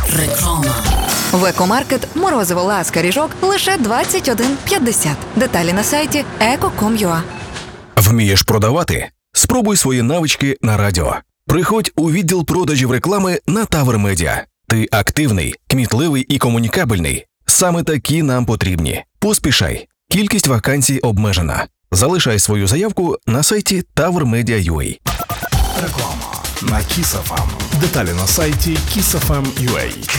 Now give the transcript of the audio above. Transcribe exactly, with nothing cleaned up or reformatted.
Реклама. В Екомаркет морозиво ласка ріжок лише двадцять один п'ятдесят. Деталі на сайті еко крапка ком крапка ю а. Вмієш продавати? Спробуй свої навички на радіо. Приходь у відділ продажів реклами на Тавр Медіа. Ти активний, кмітливий і комунікабельний. Саме такі нам потрібні. Поспішай. Кількість вакансій обмежена. Залишай свою заявку на сайті тавр медіа крапка ю а. Реклама на Kiss еф ем. Деталі на сайті кіс еф ем крапка ю а.